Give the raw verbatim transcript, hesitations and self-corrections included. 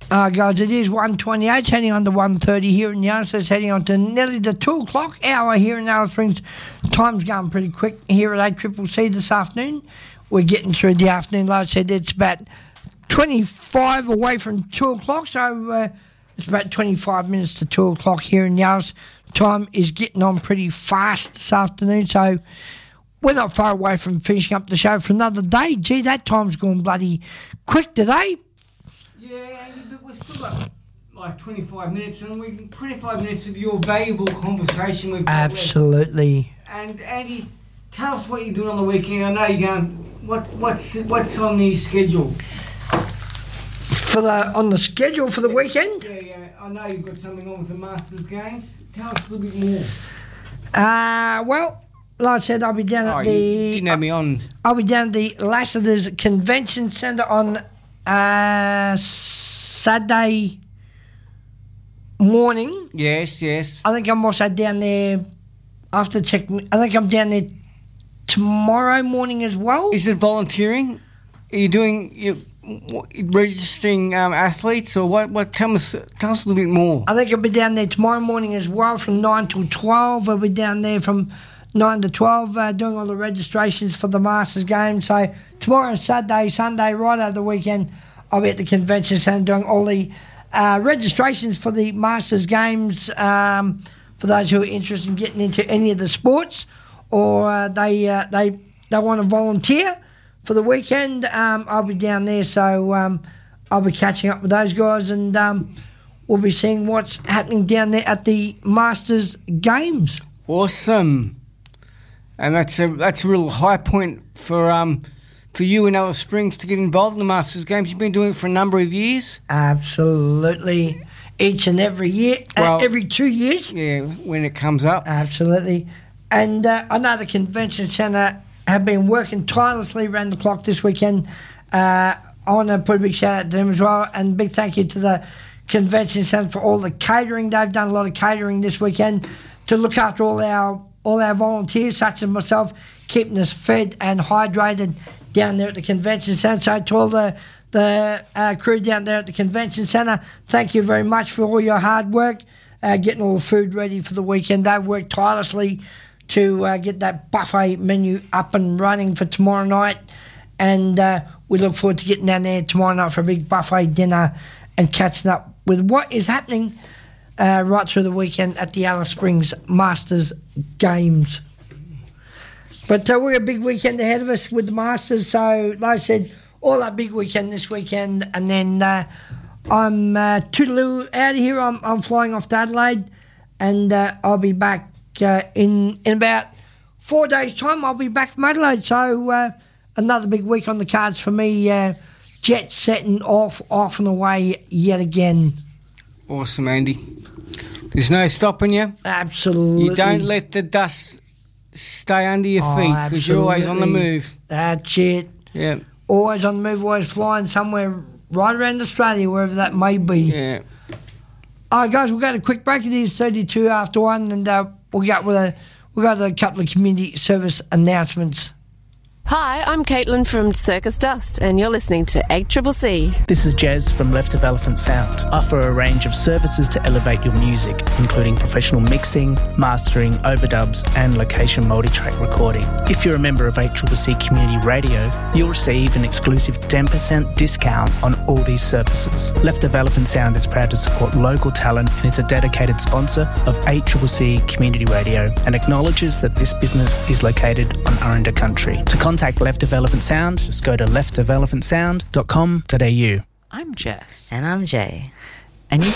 Uh, guys, it is one twenty-eight, it's heading on to one thirty here in Yarra, so it's heading on to nearly the two o'clock hour here in Alice Springs. Time's going pretty quick here at A C C C this afternoon. We're getting through the afternoon. Like I said, it's about twenty-five away from two o'clock, so uh, it's about twenty-five minutes to two o'clock here in Yarra. Time is getting on pretty fast this afternoon, so we're not far away from finishing up the show for another day. Gee, that time's gone bloody quick today. Yeah, Andy, but we've still got like twenty-five minutes, and we twenty-five minutes of your valuable conversation with. Absolutely. And Andy, tell us what you're doing on the weekend. I know you're going. What what's what's on the schedule? For the on the schedule for the yeah, weekend? Yeah, yeah. I know you've got something on with the Masters games. Tell us a little bit more. Uh well, like I said, I'll be down oh, at the. You didn't have me on. I'll be down at the Lassiter's Convention Centre on. Uh, Saturday morning. Yes, yes. I think I'm also down there after check. I think I'm down there tomorrow morning as well. Is it volunteering? Are you doing you registering um, athletes or what? What? Tell us, tell us a little bit more. I think I'll be down there tomorrow morning as well from nine till twelve. I'll be down there from nine to twelve uh, doing all the registrations for the Masters game. So tomorrow, Saturday, Sunday, right over the weekend, I'll be at the convention centre doing all the uh, registrations for the Masters games um, for those who are interested in getting into any of the sports or uh, they uh, they they want to volunteer for the weekend. Um, I'll be down there, so um, I'll be catching up with those guys and um, we'll be seeing what's happening down there at the Masters games. Awesome. And that's a that's a real high point for um for you in Alice Springs to get involved in the Masters games. You've been doing it for a number of years. Absolutely, each and every year, well, uh, every two years. Yeah, when it comes up. Absolutely, and uh, I know the convention centre have been working tirelessly around the clock this weekend. Uh, I want to put a big shout out to them as well, and a big thank you to the convention centre for all the catering. They've done a lot of catering this weekend to look after all our. all our volunteers, such as myself, keeping us fed and hydrated down there at the convention centre. So to all the, the uh, crew down there at the convention centre, thank you very much for all your hard work, uh, getting all the food ready for the weekend. They've worked tirelessly to uh, get that buffet menu up and running for tomorrow night, and uh, we look forward to getting down there tomorrow night for a big buffet dinner and catching up with what is happening Uh, right through the weekend at the Alice Springs Masters Games. But uh, we've got a big weekend ahead of us with the Masters, so like I said, all that big weekend this weekend, and then uh, I'm uh, toodaloo out of here. I'm, I'm flying off to Adelaide, and uh, I'll be back uh, in, in about four days' time. I'll be back from Adelaide, so uh, another big week on the cards for me. Uh, jet setting off, off and away yet again. Awesome, Andy. There's no stopping you. Absolutely. You don't let the dust stay under your oh, feet because you're always on the move. That's it. Yeah. Always on the move, always flying somewhere right around Australia, wherever that may be. Yeah. All right, guys, we'll go to a quick break. It is thirty-two after one, and uh, we'll get with a we'll go to a couple of community service announcements. Hi, I'm Caitlin from Circus Dust, and you're listening to eight C C C. This is Jez from Left of Elephant Sound. Offer a range of services to elevate your music, including professional mixing, mastering, overdubs, and location multi-track recording. If you're a member of eight C C C Community Radio, you'll receive an exclusive ten percent discount on all these services. Left of Elephant Sound is proud to support local talent and is a dedicated sponsor of eight C C C Community Radio and acknowledges that this business is located on Aranda Country. To contact Contact Left of Elephant Sound, just go to left of elephant sound dot com dot a u. I'm Jess. And I'm Jay. And you